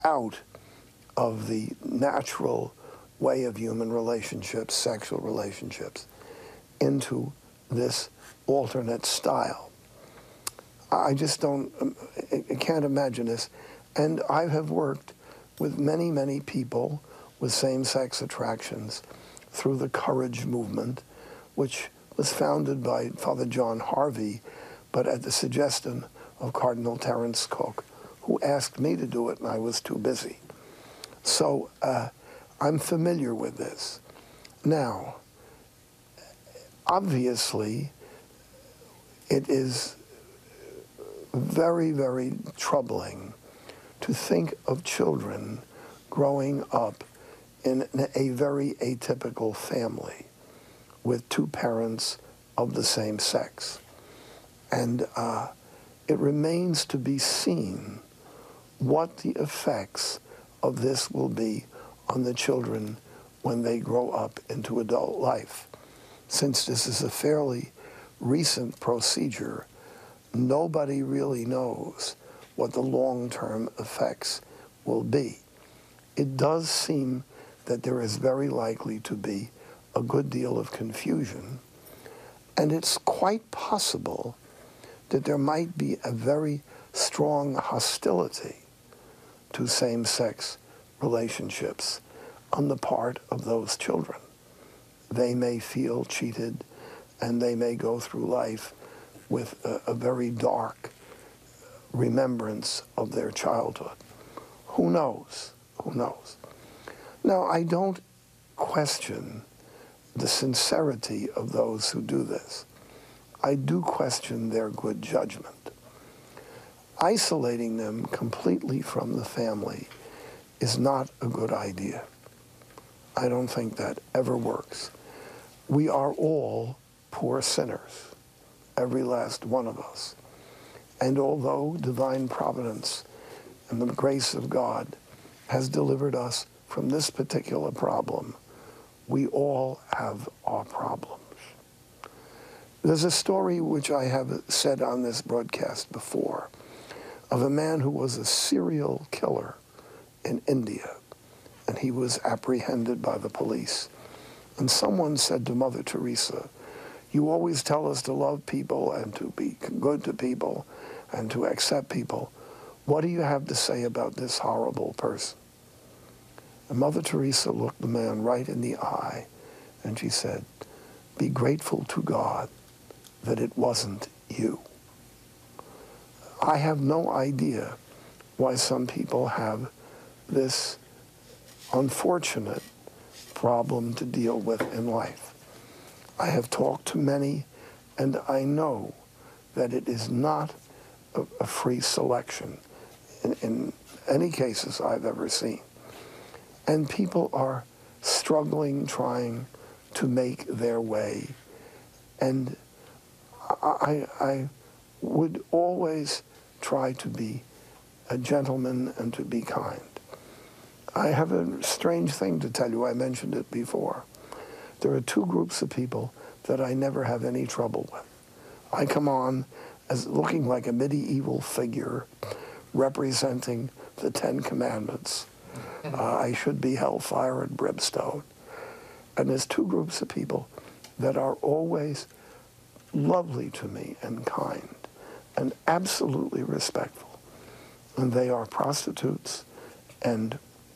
out of the natural way of human relationships, sexual relationships, into this alternate style. I just don't, I can't imagine this. And I have worked with many, many people with same-sex attractions through the Courage movement, which was founded by Father John Harvey, but at the suggestion of Cardinal Terence Cook, who asked me to do it, and I was too busy. So I'm familiar with this. Now, obviously, it is very, very troubling to think of children growing up in a very atypical family with two parents of the same sex. And it remains to be seen what the effects of this will be on the children when they grow up into adult life. Since this is a fairly recent procedure, nobody really knows what the long-term effects will be. It does seem that there is very likely to be a good deal of confusion, and it's quite possible that there might be a very strong hostility to same-sex relationships on the part of those children. They may feel cheated, and they may go through life with a very dark remembrance of their childhood. Who knows? Who knows? Now, I don't question the sincerity of those who do this. I do question their good judgment. Isolating them completely from the family is not a good idea. I don't think that ever works. We are all poor sinners, every last one of us. And although divine providence and the grace of God has delivered us from this particular problem, we all have our problems. There's a story which I have said on this broadcast before of a man who was a serial killer in India, and he was apprehended by the police. And someone said to Mother Teresa, "You always tell us to love people and to be good to people and to accept people. What do you have to say about this horrible person?" And Mother Teresa looked the man right in the eye, and she said, "Be grateful to God that it wasn't you." I have no idea why some people have this unfortunate problem to deal with in life. I have talked to many, and I know that it is not a free selection in any cases I've ever seen. And people are struggling, trying to make their way. And I would always try to be a gentleman and to be kind. I have a strange thing to tell you. I mentioned it before. There are two groups of people that I never have any trouble with. I come on as looking like a medieval figure representing the Ten Commandments. I should be hellfire and brimstone. And there's two groups of people that are always lovely to me and kind and absolutely respectful. And they are prostitutes and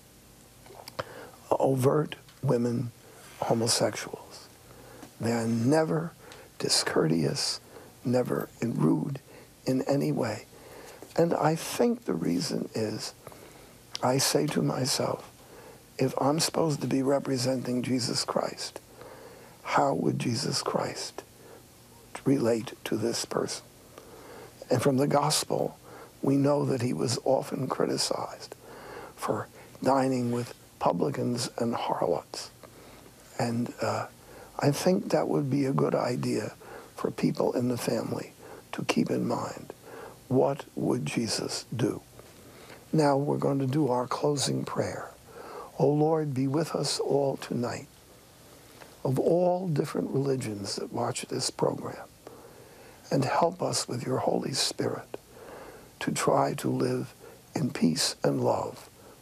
overt women homosexuals. They are never discourteous, never rude in any way. And I think the reason is, I say to myself, if I'm supposed to be representing Jesus Christ, how would Jesus Christ relate to this person? And from the gospel, we know that he was often criticized for dining with publicans and harlots. And I think that would be a good idea for people in the family to keep in mind. What would Jesus do? Now we're going to do our closing prayer. O Lord, be with us all tonight. Of all different religions that watch this program, and help us with your Holy Spirit to try to live in peace and love